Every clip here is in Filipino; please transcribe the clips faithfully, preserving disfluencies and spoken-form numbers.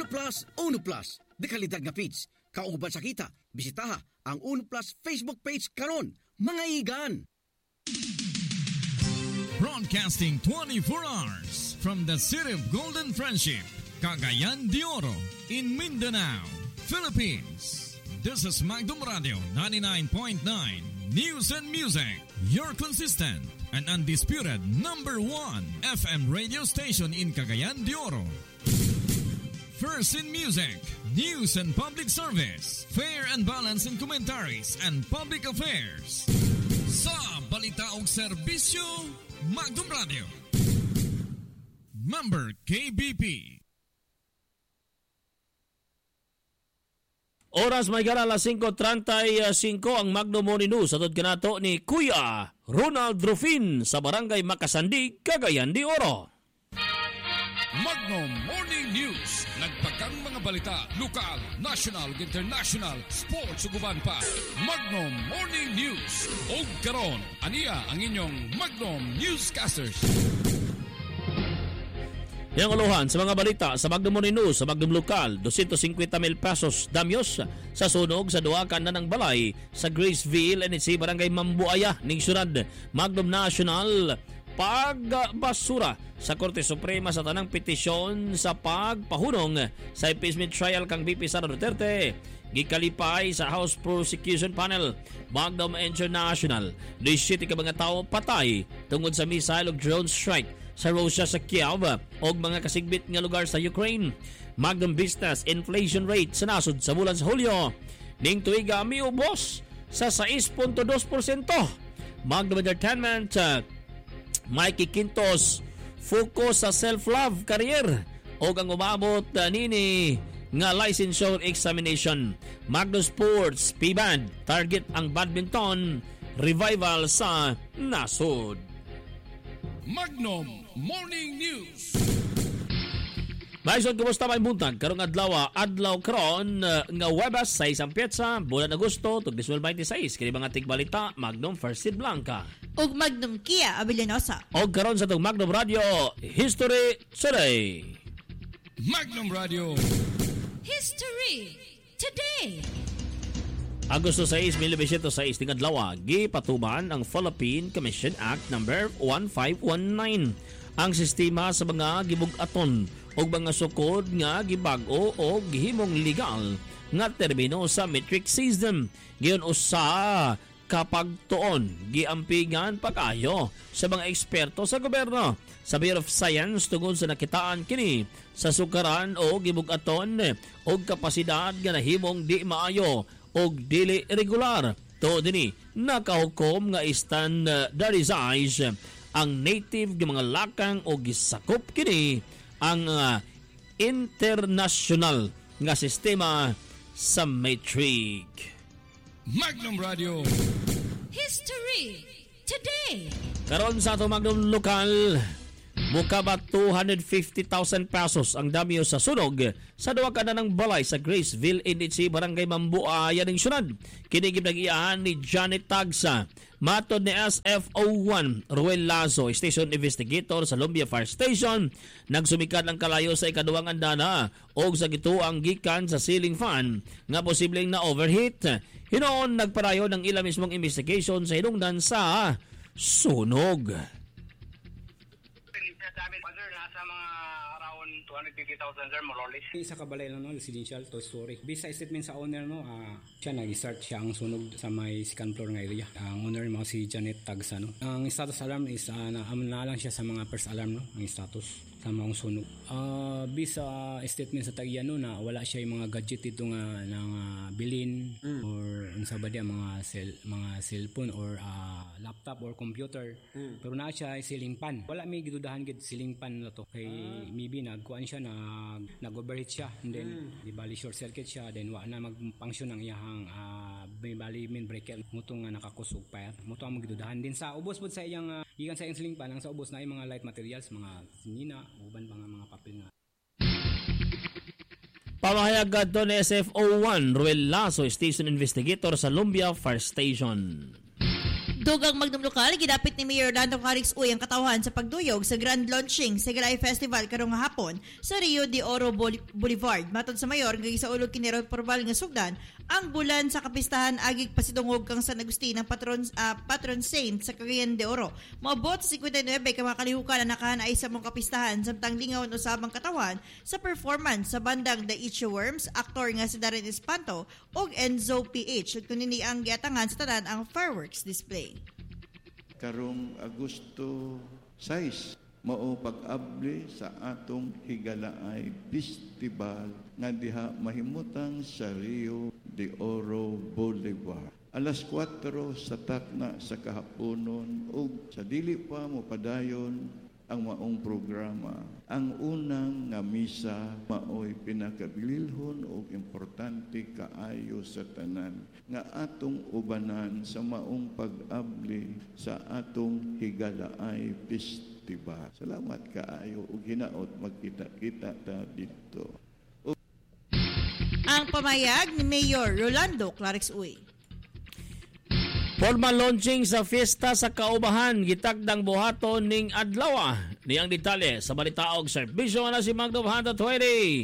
Plus, Uno Plus. Dekalidad nga feeds. Kauban sa kita, bisitaha ang Uno Plus Facebook page karon, mga igan. Broadcasting twenty-four hours from the city of Golden Friendship, Cagayan de Oro, in Mindanao, Philippines. This is Magdum Radio ninety-nine point nine News and Music, your consistent and undisputed number one F M radio station in Cagayan de Oro. First in music, news and public service, fair and balanced in commentaries and public affairs. Sa balita og serbisyo, Magdum Radio. Member K B P. Oras may gara alas singko treinta-cinco ang Magdum Morning News. Atod kanato ni Kuya Ronald Rufin sa Barangay Makasandig, Cagayan de Oro. Magnum Morning News. Nagpakang mga balita, lokal, national, international, sports ug uban pa. Magnum Morning News. Og karon, aniya ang inyong Magnum Newscasters. Yang uluhan sa mga balita sa Magnum Morning News sa Magnum Lokal, two hundred fifty mil pesos damyos sa sunog sa duha ka nanang balay sa Graceville, N H C Barangay Mambuaya ning syudad. Magnum National, pagbasura sa Korte Suprema sa tanang petisyon sa pagpahunong sa impeachment trial kang V P Sara Duterte. Gikalipay sa House Prosecution Panel. Magnum International, disiyete ka mga tao patay tungod sa missile ug drone strike sa Russia sa Kiev og mga kasigbit nga lugar sa Ukraine. Magnum Business inflation rate sa nasod sa bulan sa Hulyo ning tuiga miubos sa six point two percent. Magnum Entertainment, uh, Mikey Quintos focus sa self-love career o ang umabot uh, nini nga licensure examination. Magnum Sports, P-Band, target ang badminton, revival sa nasod. Magnum Morning News. Maison, kumusta may buntag? Karong adlaw, adlaw karon uh, nga Webas sa isang pyetsa, bulan Agosto, tug twenty-six. Kini mga tigbalita, Magnum First Seed Blanca. Ug Magnum Kia Avellanosa. Og karon sa tong Magnum Radio History Today. Magnum Radio History Today. Agosto six, nineteen oh six, ting adlaw, gipatuman ang Philippine Commission Act number fifteen nineteen. Ang sistema sa mga gibug-aton og mga sukod nga gibag-o o gihimong legal nga termino sa metric system. Giyon usa kapag tuon giampingan pag-ayo sa mga eksperto sa gobyerno sa Bureau of Science tungod sa nakitaan kini sa sukaran o gibug-aton o kapasidad nga nahimong di maayo o dili regular. To dini nakahukom nga standardize ang native ng mga lakang o gisakop kini ang uh, international nga sistema sa metric. Magnum Radio History Today. Karon sa ato Magnum Lokal, mukabat two hundred fifty thousand pesos ang damyo sa sunog sa duha ka nanang balay sa Graceville, N H C Barangay Mambuaya ning syudad. Kini gibnag-iyahan ni Janet Tagsa. Matod ni S F O one Ruel Lazo, Station Investigator sa Lumbia Fire Station, nagsumikad ang kalayo sa ikaduhang andana o sa gituang gikan sa ceiling fan nga posibleng na overheat. Hinoon nagparayo ng ila mismong investigation sa hinungdan sa sunog. Nasa mga around two hundred fifty thousand sir, more or less. Isa ka balay lang no, residential to story. Based sa statement sa owner no, uh, siya nag-start siya ang sunog sa may second floor nga area. Ang owner mo si Janet Tagsa no. Ang status alarm is uh, na, um, na lang siya sa mga first alarm no, ang status sa mga sunog. Uh, based sa statement sa tagya no na wala siya yung mga gadget dito nga ng uh, bilin mm. or unsa ba dia mga cell mga cellphone or uh, laptop or computer. Mm. Pero na siya ceiling fan. Wala may gidudahan gid ceiling fan na to. Kay ah. maybe nagkuan siya na nag-overheat siya and then mm. di bali short circuit siya then wa na mag-function ang iyang uh, may bali main breaker muto nga nakakusog fire. Muto ang gidudahan din sa ubos pud sa iyang uh, ikan sa iyang ceiling fan ang sa ubos na ay mga light materials, mga sinina uban pa nga mga papel nga. Pamahayag adto ni S F O one Ruel Lazo, Station Investigator sa Lumbia Fire Station. Dugang Magnum Lokal, gidapit ni Mayor Orlando Carix Uy ang katawhan sa pagduyog sa grand launching sa Galay Festival karong hapon sa Rio de Oro Boulevard. Matod sa Mayor, ngagi sa ulog kinero Porval nga sugdan, ang bulan sa kapistahan agig pasidungog kang San Agustin ng patron, uh, patron saint sa Cagayan de Oro. Maabot sa fifty-nine ka mga kalihukan na nakahan ay sa mong kapistahan samtang lingaw usabang katawan sa performance sa bandang The Itchy Worms, aktor nga si Darren Espanto og Enzo P H. Ug kunini ang giatangan sa tanan ang fireworks display. Karong Agosto sais mao pag-abli sa atong Higalaay Festival nga diha mahimutang sa Rio de Oro Boulevard. Alas kwatro sa takna sa kahaponon ug sa dili pa mo padayon ang maong programa. Ang unang nga misa maoy pinakabililhon o importante kaayo sa tanan nga atong ubanan sa maong pag-abli sa atong Higalaay Festival. Salamat kaayo ug hinaot magkita-kita ta dito. O- ang pamayag ni Mayor Rolando Clarix Uy. Formal launching sa fiesta sa kaubahan, gitakdang buhaton ning adlaw. Niyang detalye sa balitaog serbisyo na si Magnum one twenty,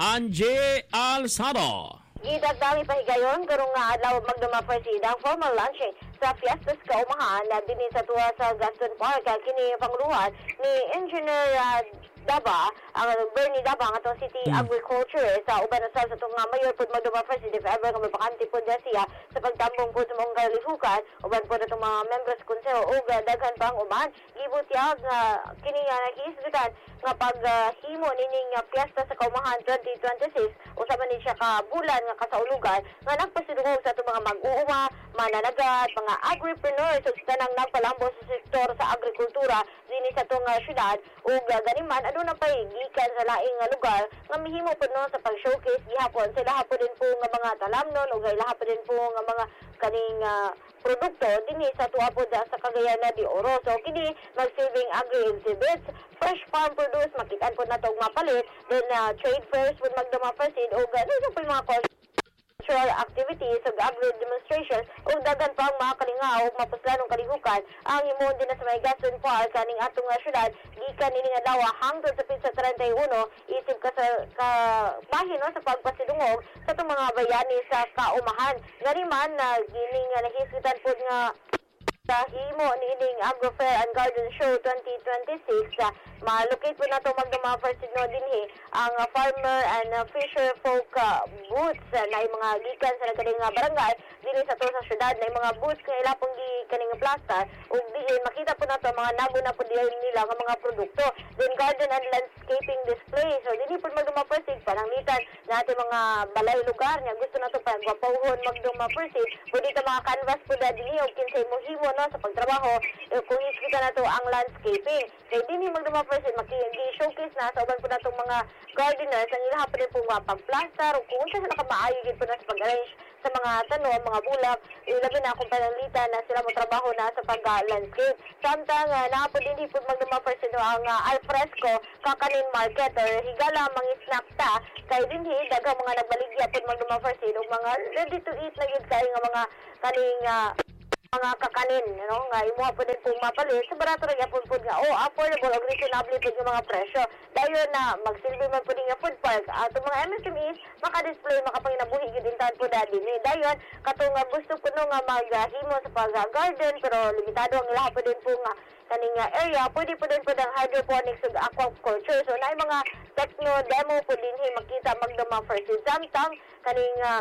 Anje Alsado. Gidagdang ipahigayon karong nga adlaw Magduma Presida ang formal launching sa fiesta sa kaubahan na dinhi sa tuwa sa Gaston Park. Kini panguluhan ni Engineer uh, Daba, ang Bernie Daba, ang atong City Agriculture sa uban sa sa itong uh, Mayor po Magduma Presida, if ever nga mabakante po na siya sa pagtambong po sa mga kalihukan, uban po na itong mga members konseho o uh, daghan pang uman. Gibutyag nga uh, kini nga nakiisgutan nga paghimo uh, nining uh, fiesta sa kaumahan twenty twenty-six usaban ni siya ka bulan nga kasaulugan nga nagpasidungog sa itong mga mag-uuma, mananagat, mga agripreneurs ug tanang nagpalambo sa sektor sa agrikultura dinhi sa itong uh, syudad ug uh, ganiman aduna pay gikan sa laing nga lugar nga mihimo pud no sa pag-showcase gihapon sila hapon din po nga mga talamnon ug ilaha pa din po nga mga kaning uh, produkto dinhi sa tuwa po sa Cagayan de Oro. So kini mag-saving agri exhibits, fresh farm produce, makitaan po na itong mapalit, then uh, trade fairs with Magduma Presid o gano'n po yung mga cultural activities o agri demonstrations o dagan pa ang mga kalingaw o mapuslanong kalihukan ang himon din na sa may Gaston Park kaning atong uh, syudad gikan nini nga dawa hangtod sa pizza thirty-one isip ka sa ka bahin no, sa pagpasidungog sa itong mga bayani sa kaumahan ngariman na uh, gining uh, nakisitan po nga sa himo niining Agro Fair and Garden Show twenty twenty-six uh, ma-locate po na ito Magduma Presid no dinhi ang uh, farmer and uh, fisher folk uh, booths uh, na yung mga gikan sa nagkaling uh, barangay dinhi sa to sa syudad na yung mga booths nga ila pong gikaning plaza ug di makita po na ito mga nago na po nila nga mga produkto then garden and landscaping display so dinhi po Magduma Presid pananglitan na ating mga balay lugar niya gusto na ito pa gwapawhon Magduma Presid pwede ito mga canvas po na dinhi o kinsay mo himo no sa pagtrabaho eh, kung iskita na to ang landscaping kaya dinhi Magduma Presid maki-showcase na sa uban po na itong mga gardeners ang ilaha pa rin po mga pag-plaster o kung saan sila kamaayo din po na sa pag-arrange sa mga tanong, mga bulak ilabi na kung pananglitan na sila mo trabaho na sa pag-landscape samtang uh, naapo din po Magduma Presid ang uh, alfresco kakanin market or higala mga snack ta kaya din dagang mga nagbaligya po Magduma Presid o mga ready to eat na yun kaya nga mga kaning uh, mga kakanin, you know, nga imuha po din pong mapalit sa barato rin yapon po nga, oh, affordable o reasonable po yung mga presyo. Dahil na magsilbi man po din nga food park, at mga M S M Es, makadisplay, makapanginabuhi yun din tahan po dati. Dahil, katong nga gusto po nung nga maghimo sa pag-garden, pero limitado ang ilaha po din po nga kaning area, pwede po din po ng hydroponics ug aquaculture. So, na mga techno demo po din makita Magduma Presid. Samtang, kaning uh,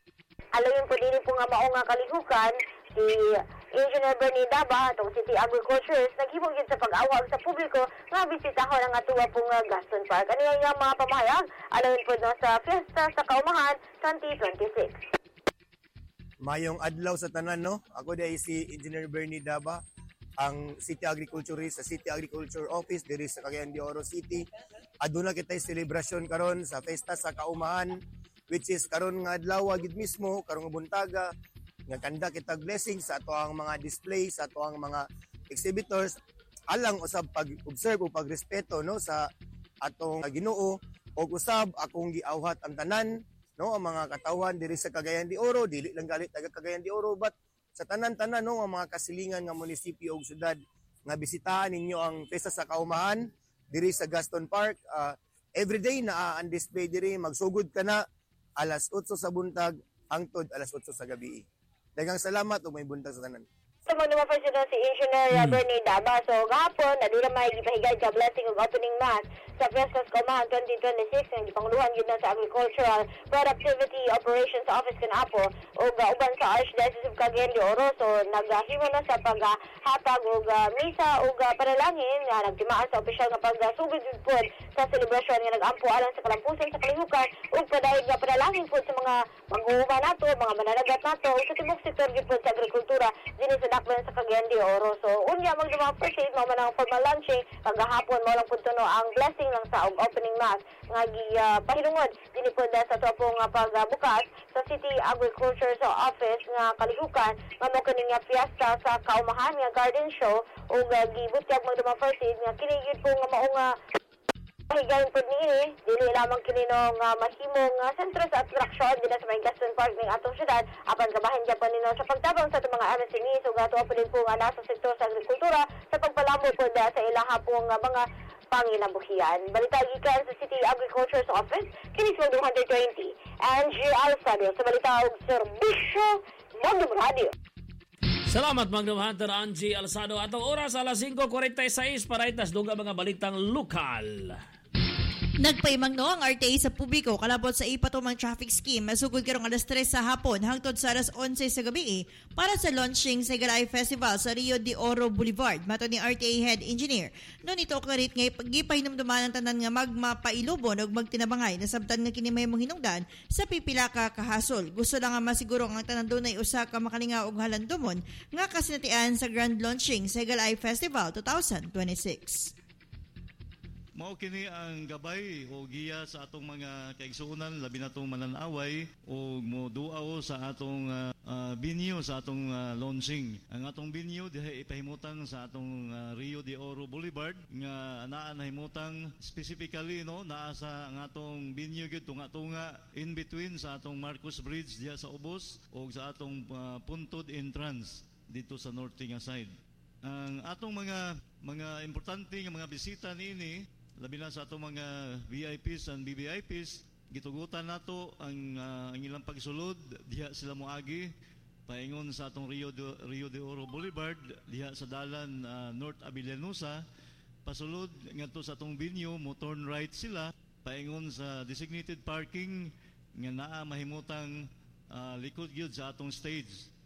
alayin po din po nga maong nga kalihukan, si Engineer Bernie Daba, itong City Agriculture, naghimog yun sa pag-awag sa publiko nga bisitahon ang atuwa pong uh, Gaston Park. Ano yung mga pamahayag? Alayin po no, sa Fiesta sa Kaumahan twenty twenty-six. Mayong adlaw sa tanan, no? Ako dahil si Engineer Bernie Daba, ang City Agriculturist sa City Agriculture Office diri sa Cagayan de Oro City. Aduna kitay selebrasyon karon sa Fiesta sa Kaumahan, which is karon nga adlaw gid mismo, karong buntaga, nga kanda kitag blessing sa ato ang mga display, sa ato ang mga exhibitors, alang usab pag-observe o pagrespeto no sa atong Ginoo o usab akong giawhat ang tanan no ang mga katawhan diri sa Cagayan de Oro, dili lang galit taga Cagayan de Oro but sa tanan-tanan no, nga mga kasilingan nga munisipyo ug syudad nga bisitahan ninyo ang Pesta sa Kaumahan diri sa Gaston Park. Uh, everyday na ang display diri, magsugod ka na alas otso sa buntag hangtod alas otso sa gabi. Daghang salamat ug may buntag sa tanan. Sa mga naman first si Engineer hmm. Bernie Daba. So, gahapon, nadula may gipahigay ka blessing of opening mass sa Fiestas Kaumahan twenty twenty-six ng gipanguluhan yun na sa Agricultural Productivity Operations Office kanapo o uh, uban sa Archdiocese of Cagayan de Oro. So, naghimo na sa paghatag o uh, misa o uh, panalangin nga nagtimaan sa opisyal nga pagsugod po sa selebrasyon nga nag-ampo alang sa kalampusan sa kalihukan o padayag nga panalangin po sa mga mag-uuma nato, mga mananagat nato o sa tibok sektor po sa agrikultura din sa daklan sa Cagayan de Oro. So, unya magdumang proceed, mo man ang formal launching, kagahapon mo lang po no, ang blessing lang sa opening mass nga gi uh, pahilungod din po sa topong uh, pagbukas sa City Agriculture sa Office nga kalihukan nga mo kaning fiesta sa Kaumahan nga garden show o uh, gibutyag magdumang proceed nga kini gyud po nga mao nga higayon po niini, dili lamang kininong uh, mahimong uh, sentro sa atraksyon din sa may Gaston Park ng atong syudad, apan kabahin dyan po nino sa pagtabang sa itong mga M S M Es o gato po din po nga nasa sektor sa agrikultura sa pagpalamo po da sa ilaha pong uh, mga panginabuhian. Balita gikan sa City Agriculture's Office, kinis mo two twenty. Angie Alsadio sa balita og serbisyo Magdum Radio. Salamat Magnum Hunter Angie Alsado. Atong oras alas five forty-six para itas duga mga balitang lokal. Nagpaimang no ang R T A sa publiko kalabot sa ipatumang traffic scheme masugod karong alas tres sa hapon hangtod sa alas eleven sa gabi para sa launching sa Galay Festival sa Rio de Oro Boulevard. Mato ni R T A Head Engineer, no nito karit nga gipahinumduman ang tanan nga magmapailubon ug magtinabangay nasabtan nga kini mahimong hinungdan sa pipila ka kahasol. Gusto lang nga masiguro ang tanan dunay usa ka makalinga og halandumon nga kasinatian sa grand launching sa Galay Festival twenty twenty-six. Mao kini ang gabay o giya sa atong mga kaigsuonan labi na itong mananaway o moduaw sa atong uh, uh, venue sa atong uh, launching. Ang atong venue diha ipahimutang sa atong uh, Rio de Oro Boulevard nga anaa nahimutang specifically no naa sa ang atong venue gyud tunga-tunga in between sa atong Marcos Bridge diha sa Ubos o sa atong uh, puntod entrance dito sa north nga side. Ang atong mga mga importante nga mga bisita niini labi na sa atong mga V I Ps and B B I Ps, gitugutan nato ang, uh, ang ilang pagsulod diha sila moagi paingon sa atong Rio de, Rio de Oro Boulevard diha sa dalan uh, North Avilanusa, pasulod ngadto sa atong venue mo turn right sila paingon sa designated parking nga naa mahimutang uh, likod gyud sa atong stage.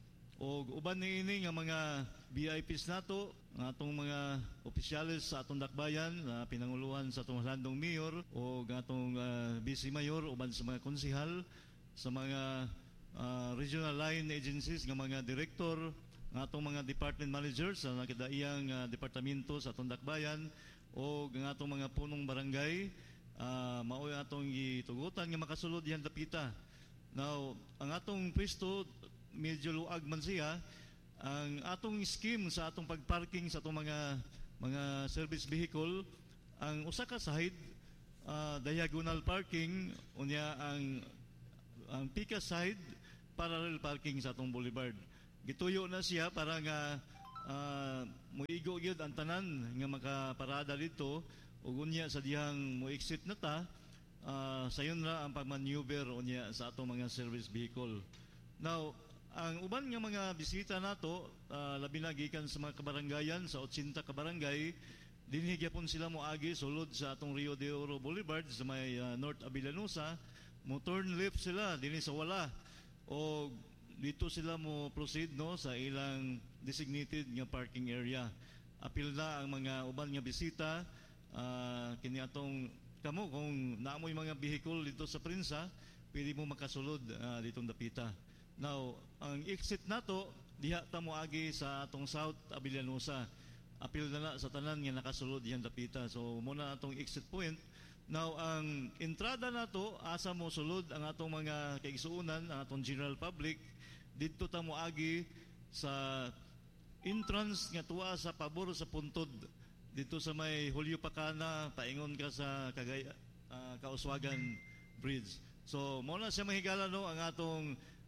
O uban niini nga mga V I Ps nato, nga atong mga opisyalis sa atong dakbayan na uh, pinanguluhan sa atong landong mayor o atong uh, vice mayor uban sa mga konsihal, sa mga uh, regional line agencies nga mga direktor, nga atong mga department managers sa nakadaiyang uh, departamento sa atong dakbayan o nga atong mga punong barangay, uh, mao atong gitugutan nga makasulod dihan dapita. Now, ang atong pwesto medyo luag man siya. Ang atong scheme sa atong pagparking sa atong mga mga service vehicle, ang usa ka side uh, diagonal parking, unya ang ang pika side parallel parking sa atong boulevard. Gituyo na siya para nga uh, muigo gyud ang tanan nga makaparada dito ug unya sa dihang mo exit na ta, uh, sayon ra ang pagmaneuver unya sa atong mga service vehicle. Now, ang uban nga mga bisita nato, uh, labi na gikan sa mga kabarangayan, sa eighty ka barangay, dinhi gyapon sila moagi sulod sa atong Rio de Oro Boulevard sa may uh, North Avilanusa, mo turn left sila dinhi sa wala o dito sila mo proceed no sa ilang designated nga parking area. Apil na ang mga uban nga bisita, uh, kini atong kamo kung naamoy mga vehicle dito sa Prinsa, pwede mo makasulod uh, ditong dapita. Now, ang exit nato diha ta moagi sa atong South Avilanusa. Apil na na sa tanan nga nakasulod diyan dapita. So muna atong exit point. Now, ang entrada nato asa mo sulod ang atong mga kaigsuonan, ang atong general public, didto ta moagi sa entrance nga tuwa sa pabor sa puntod dito sa may Julio Pacana, paingon ka sa Cagaya, uh, Kauswagan Bridge. So muna siya mahigala no ang atong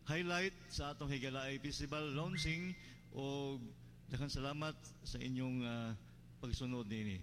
highlight sa atong Higalaay Festival launching o daghang salamat sa inyong uh, pagsunod nini.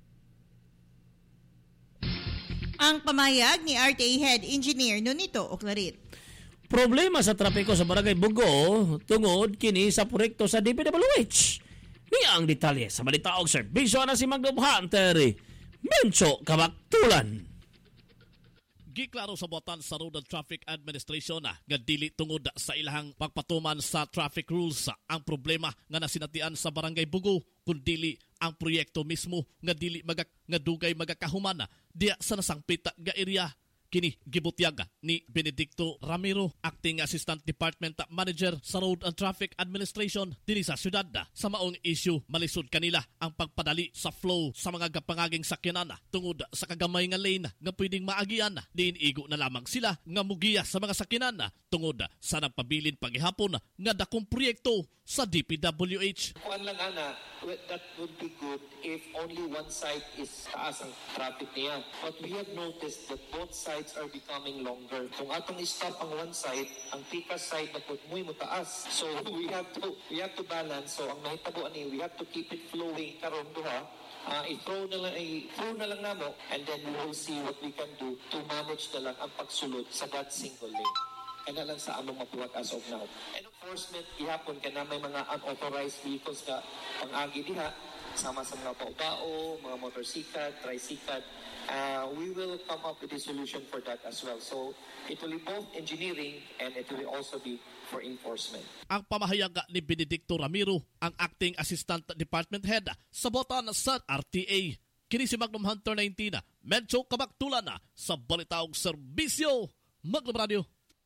Ang pamayag ni R T A Head Engineer Nonito Oclarit. Problema sa trapiko sa Barangay Bugo tungod kini sa proyekto sa D P W H. Niya ang detalye sa balita og serbisyo na si Magnum Hunter Mencho Kabaktulan. Giklaro sa buwatan sa Road and Traffic Administration na nga dili tungod sa ilahang pagpatuman sa traffic rules ang problema nga nasinatian sa Barangay Bugo kundi ang proyekto mismo nga dili magak nga dugay magakahuman diya sa nasangpita nga area. Kini gibutyaga ni Benedicto Ramiro, Acting Assistant Department Manager sa Road and Traffic Administration dinhi sa syudad. Sa maong issue, malisod kanila ang pagpadali sa flow sa mga gapangaging sakyanan tungod sa kagamay nga lane nga pwedeng maagian. Diin igo na lamang sila nga mugiya sa mga sakyanan tungod sa nagpabilin paghihapon nga dakong proyekto sa D P W H. Kuan lang ana, that would be good if only one side is taas ang traffic niya. But we have noticed that both sides are becoming longer. Kung atong stop ang one side, ang pika side na pud muy mo taas. So we have to we have to balance. So ang mahitabo ani, we have to keep it flowing karon duha. Uh, i-throw na lang, i-throw na lang namo and then we will see what we can do to manage na lang ang pagsulod sa that single lane. Kaya lang sa among mapuwag as of now. And enforcement, ihapon ka na may mga unauthorized vehicles na pang-agi diha, sama sa mga bao-bao, mga motorsikat, tricycat. Uh, we will come up with a solution for that as well. So, it will be both engineering and it will also be for enforcement. Ang pamahayaga ni Benedicto Ramiro, ang Acting Assistant Department Head sa botan sa R T A. Kini si Magnum Hunter nineteen, Mencho Kabaktulan sa Balitaog Serbisyo, Magnum Radio.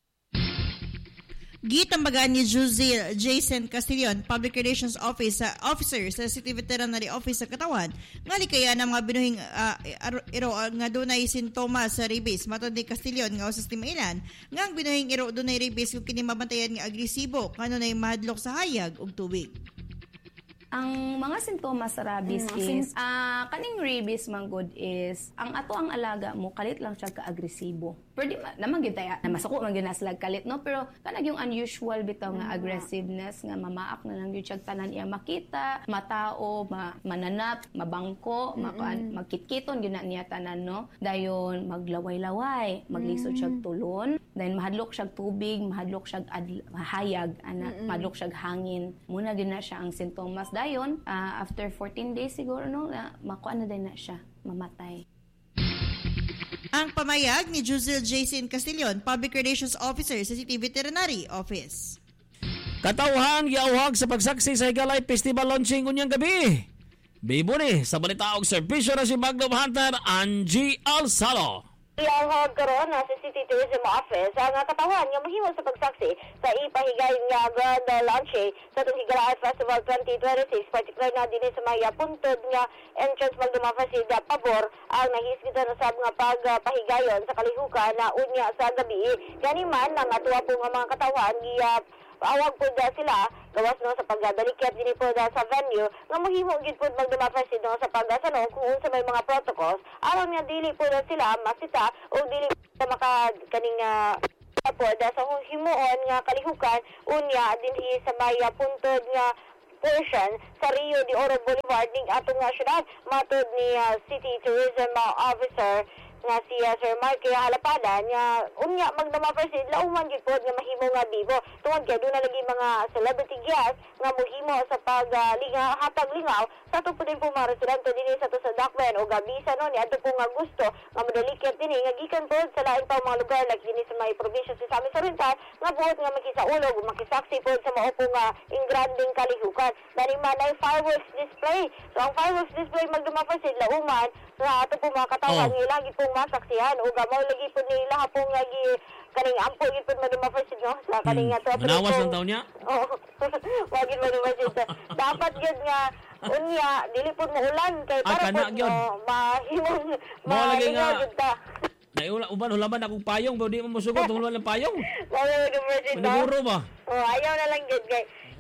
Gitambagan ni Jose Jason Castillon, Public Relations Office uh, Officer sa City Veterinary Office sa Katawan, nga likaya ng mga binuhing uh, iro uh, nga dunay sintomas sa rabies. Matod ni Castillon nga usas timailan, nga ang binuhing iro dunay rabies kung kini mabantayan nga agresibo, kanunay mahadlok sa hayag ug tubig. Ang mga sintomas sa rabies mm, is, uh, kaning rabies man good is, ang ato ang alaga mo, kalit lang siya ka-agresibo. Pwede naman yun tayo, na masuko man yun naslag kalit, no? Pero kanag yung unusual bitaw nga aggressiveness, nga mamaak na lang yun siya tanan iya makita, matao, ma mananap, mabangko, mm-hmm. magkitkiton, yun na niya tanan, no? Dayon, maglaway-laway, maglisod siya tulon, dayon mahadlok siya tubig, mahadlok siya hayag, ana, mm-hmm. mahadlok siya hangin. Muna yun na siya ang sintomas. Dayon, uh, after fourteen days siguro, no, na, makuha na din na siya, mamatay. Ang pamayag ni Jose Jason Castillon, Public Relations Officer sa City Veterinary Office. Katauhan giawhag sa pagsaksi sa Higalaay Festival launching unyang gabi. Bibo ni sa balita og serbisyo na si Magnum Hunter Angie Alsalo. Iawhag karon na sa City Tourism Office ang katawan nga mahimo sa pagsaksi sa ipahigayon nga grand launching sa itong Higalaay Festival twenty twenty-six, particular na din sa mga puntod nga entrance magdumafasida pabor ang nahisgitan na sab nga pagpahigayon sa kalihukan na unya sa gabi. Gani man ang atuwa po nga mga katawan giya awag po da sila gawas no sa pagdalikyat din po da sa venue nga mahimo gid po magdumafasida no sa pagdasanon kung sa may mga protocols aron nga dili po da sila masita o dili po maka kaning uh, po da sa himuon nga kalihukan unya dinhi sa may puntod nga portion sa Rio de Oro Boulevard ning atong nga syudad matod ni uh, City Tourism uh, Officer nga si uh, Sir Marky Halapada nga unya magdamafasid lauman gid pod nga mahimo nga bibo tungod kay doon na lagi mga celebrity guests nga mohimo sa pag uh, lingaw hatag lingaw sa to pud po mga residente dinhi sa to sa Dakwen o gabisa no ni adto po nga gusto nga modalikit dinhi nga gikan pod sa lain pa mga lugar like dinhi sa may probinsya sa Misamis Oriental nga buot nga makisaulog ug makisaksi pod sa mao po nga ingranding kalihukan dani man ay fireworks display so ang fireworks display magdumafasid lauman nga ato po mga katawan oh. lagi po masaksihan o gamaw lagi po nila po nga gi kaning ampo gid po madumafasid no sa kaning nga to manawas ang taon niya oh wagi madumafasid dapat gid nga unya dili po mo ulan kay para po no, mahimong malagi nga dai uban hulaman akong payong ba di mo masugot tungod lang payong wala gid madumafasid maniguro ba oh ayaw na lang gid kay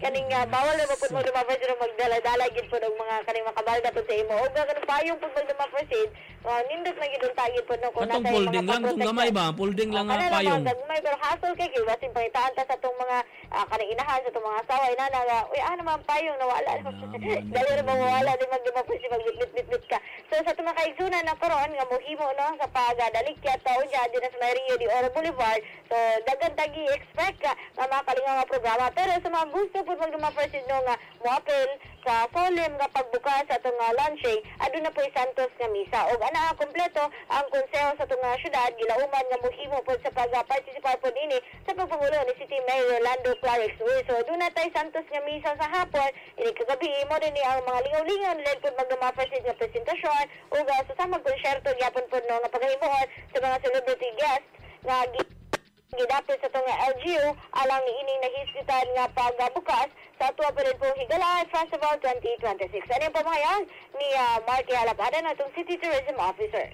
kaning uh, bawal na po magduma first aid magdala-dala gid po ng mga kaning makabalda po sa imo. O ganun payong po magduma first aid, uh, nindot na gid tagid po no kung natay mga folding lang tong gamay ba? Folding lang nga payong. Gagmay pero hassle kay kay basin pangitaan ta sa tong mga uh, kaning inahan sa tong mga asawa ina na uy ano man payong nawala. Dali ra mawala di magduma first aid magbit-bit ka. So sa tong mga kaigsunan na karon nga mohimo no sa pagadalikya taon diya din sa Rio de Oro Boulevard. So dagan tagi expect ka nga makalinga nga programa pero sa mga gusto po magduma first aid no nga moapil sa solemn nga pagbukas sa itong uh, launching, aduna po Santos nga misa. O ana kompleto ang konseho sa itong uh, syudad, gilauman nga muhimo po sa pag-participar po din sa pagpangulo ni City Mayor Rolando Clarix. So aduna tay Santos nga misa sa hapon, ini kagabi mo din ang mga lingaw-lingaw nila po magduma first aid nga presentasyon o uh, sa samang konsyerto gyapon po no nga paghimuon sa mga celebrity guests nga gidapit sa itong L G U alang ining nahisgitan nga pagbukas sa atua pa rin pong Higala Festival twenty twenty-six. Ano yung pamahayan ni uh, Marky Halapada na itong City Tourism Officer?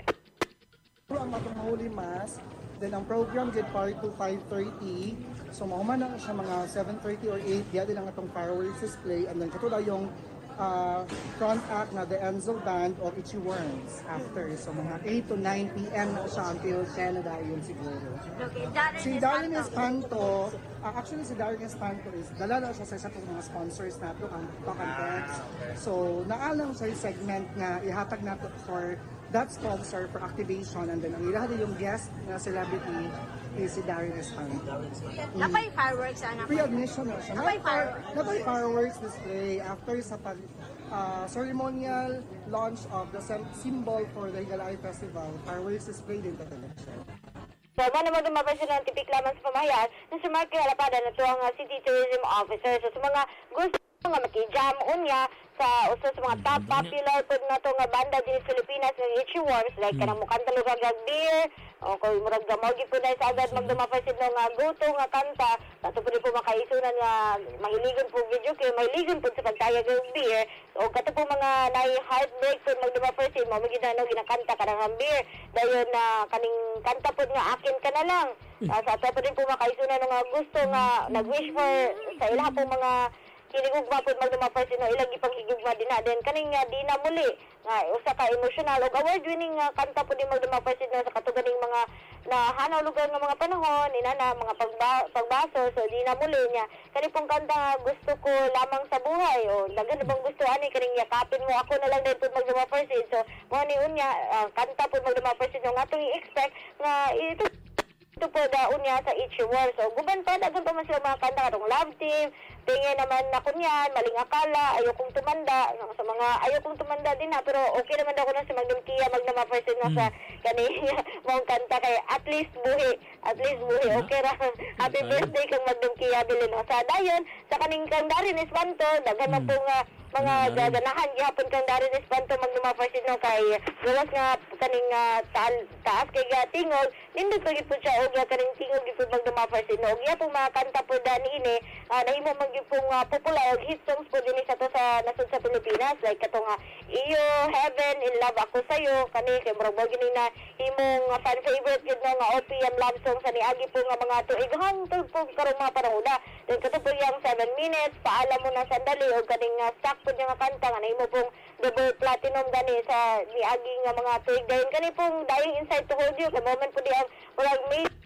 Ang atong mahuli mas, then ang program did part to five thirty. So mahuman na siya mga seven thirty or eight. Diya din ang atong fireworks display. And then katula yung uh, front act na the Enzo Band of Itchy Worms after. So mga eight to nine p.m. na siya until ten na dahil siguro. Okay, Darren si Darren Espanto, uh, actually si Darren Espanto is dala na siya sa isa mga sponsors nato ang Talk and Text. So naalang sa segment nga ihatag nato for that sponsor for activation and then ang ilahan yung guest na celebrity is si Darren Espanto. Mm. Napay fireworks ana. Pre-admission na siya. Napay fireworks. Napay fireworks display after sa pag uh, ceremonial launch of the symbol for the Higalay Festival. Fireworks display din tatalik siya. So, ano naman dumapasyon ng tipik lamang sa pamahayan na si Marky Halapada na ito ang uh, City Tourism Officer. So, sa mga gusto nga makijam unya sa uso sa mga top popular po na ito nga banda din sa Pilipinas ng Itchy Worms like kanang mukanta lugar ng beer o kung murag gamogi po na sa agad magdumapasid ng nga guto nga kanta kato po po makaisunan nga mahiligon po video kay mahiligon po sa pagtayag ng beer o kato po mga nai-heartbreak po magdumapasid mo magiging na ginakanta kanang ang beer dayon na kaning kanta po nga akin ka na lang uh, sa ato po din po makaisunan nga gusto nga nag-wish for sa ilang po mga kinigugma po magdumapay sino ilang ipang higugma din na din kaning nga di na muli nga usa ka emotional o award winning uh, kanta po din magdumapay sino sa katuganing mga na hanaw lugar nga mga panahon inana mga pagba, pagbaso so di na muli niya kani pong kanta nga gusto ko lamang sa buhay o dagan bang gusto ani kaning yakapin mo ako na lang din po magdumapay sino so mo ni unya uh, kanta po magdumapay sino nga atong i-expect nga ito ito po daon niya sa Itchy Worms. So, guban pa, dagan pa man sila mga kanta katong Love Team, tingin naman na kunyan, maling akala, ayokong tumanda, sa mga ayokong tumanda din ha, pero okay naman daw ko na si Magdum Kia, Magdama First na sa kanina mong kanta kay at least buhi, at least buhi, okay ra. Happy birthday kang Magdum Kia, bilin. Sa dayon, sa kaning kang Darren Espanto, dagan na po nga mga gaganahan gihapon kang Darren Espanto Magduma First no kay gawas nga kaning uh, taas, taas kay tingog nindot pa gid po siya og kaning tingog gid po Magduma First no og gyapon mga kanta po dani ini uh, nahimo man gid pong uh, popular og hit songs po dinhi sa to sa nasod sa Pilipinas like katong uh, Iyo Heaven in Love Ako Sayo kani kay murag mo gini na himong uh, fan favorite gid no nga O P M love song sa niagi po nga mga tuig hangtod po karon mga panahon then kato po yung seven minutes paalam mo na sandali og kaning uh, stock po niya nga kanta nga nahimo pong double platinum gani sa niagi nga mga tuig dayon kani pong Dying Inside to Hold You kay moment po di ang murag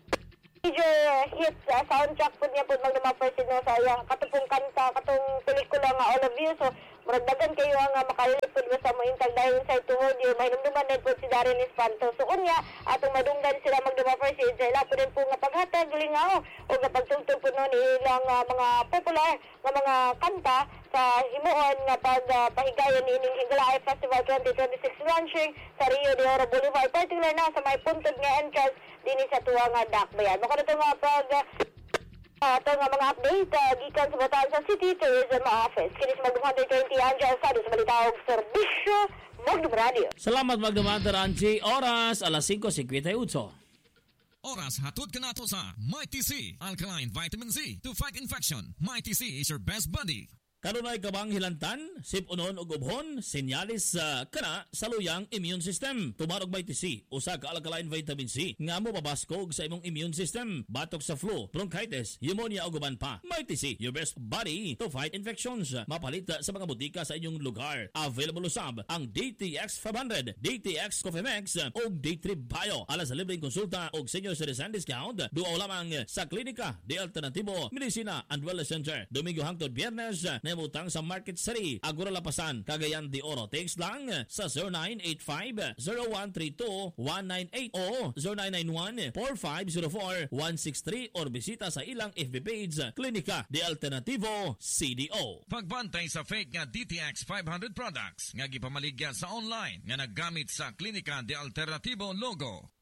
major hits uh, soundtrack po niya po Magduma First no sa iyang katupong kanta katong pelikula nga All of You so murag dagan kayo ang uh, makalilip po sa mo intag Dying Inside to Hold You mahinumduman din po si Darren Espanto so unya atong madunggan sila Magduma First sa ila po din po nga paghatag lingaw o nga pagtugtog po no ni ilang uh, mga popular nga mga kanta sa himuon nga pag uh, pahigayon ni ining Higalay Festival twenty twenty-six launching sa Rio de Oro Boulevard particular na sa may puntod nga entrance dinhi sa tuwa nga dakbayan mako na nga pag uh, ito nga mga update uh, gikan sa Batan sa City Tourism Office kini sa Magdum one twenty Angel Sado sa balitawag serbisyo Magdum Radio. Salamat Magdum Angie oras alas five fifty-eight. Oras hatod ka nato sa My T C Alkaline Vitamin Z to fight infection. My T C is your best buddy. Kanunay kabang hilantan, sipunon ug ubhon, senyalis sa uh, kana sa luyang immune system. Tumarog may T C, usa ka alkaline vitamin C nga mo pabaskog sa imong immune system, batok sa flu, bronchitis, pneumonia ug uban pa. May T C, your best buddy to fight infections. Mapalit sa mga butika sa inyong lugar. Available usab ang D T X five hundred, D T X Coffee Max ug D three Bio. Alas sa libreng konsulta ug senior citizen discount, duaw lamang sa Klinika de Alternativo Medicina and Wellness Center. Domingo hangtod Biyernes nemutang sa Market City, Agora Lapasan, Cagayan de Oro. Text lang sa zero nine eight five, zero one three two, one nine eight o zero nine nine one, four five zero four, one six three or bisita sa ilang F B page Klinika de Alternativo C D O. Pagbantay sa fake nga D T X five hundred products nga gipamaligya sa online nga naggamit sa Klinika de Alternativo logo.